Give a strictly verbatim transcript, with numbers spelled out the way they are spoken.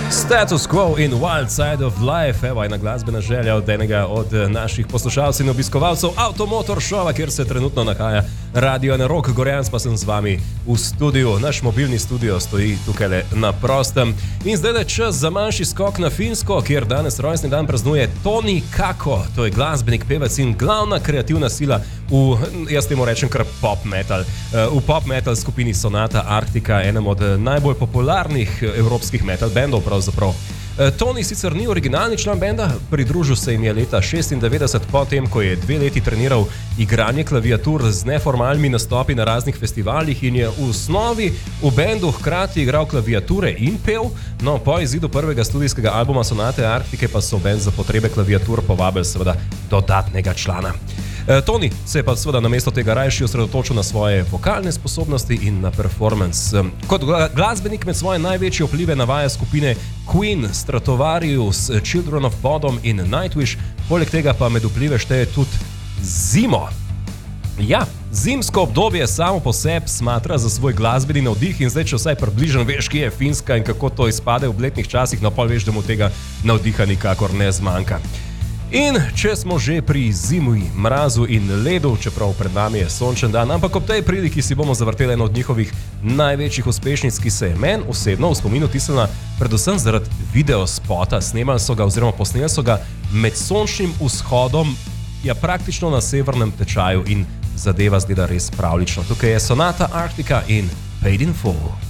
Status Quo in Wild Side of Life, evo ena glasbena želja od enega od naših poslušalcev in obiskovalcev Automotor šova, kjer se trenutno nahaja Radio Ana Rok. Gorjans pa sem z vami v studiu, naš mobilni studio stoji tukaj na prostem. In zdaj je čas za manjši skok na Finsko, kjer danes rojstni dan praznuje Toni Kakko. To je glasbenik, pevec in glavna kreativna sila v, jaz temu rečem kar pop metal, v pop metal skupini Sonata Arctica, enem od najbolj popularnih evropskih metal bandov pravzaprav. Toni sicer ni originalni član benda, pridružil se jim je leta šestindevetdeset, potem ko je dve leti treniral igranje klaviatur z neformalnimi nastopi na raznih festivalih in je v osnovi v bendu hkrati igral klaviature in pev. No, po izidu prvega studijskega albuma Sonate Arctice pa so bend za potrebe klaviatur povabili seveda dodatnega člana. Toni se je pa seveda namesto tega rajši osredotočil na svoje vokalne sposobnosti in na performance. Kot glasbenik med svoje največje vplive navaja skupine Queen, Stratovarius, Children of Bodom in Nightwish, poleg tega pa med vplive šteje tudi zimo. Ja, zimsko obdobje samo po sebi smatra za svoj glasbeni navdih in zdaj, če vsaj približno veš, kje je Finska in kako to izpade v letnih časih, no pol veš, da mu tega navdiha nikakor ne zmanjka. In če smo že pri zimi, mrazu in ledu, čeprav pred nami je sončen dan, ampak ob tej priliki si bomo zavrteli eno od njihovih največjih uspešnic, ki se je meni osebno v spominu tislila predvsem zaradi videospota. Snemali so ga oziroma posneli so ga med sončnim vzhodom, ja praktično na severnem tečaju in zadeva zgleda res pravlično. Tukaj je Sonata Arctica in Paid in Full.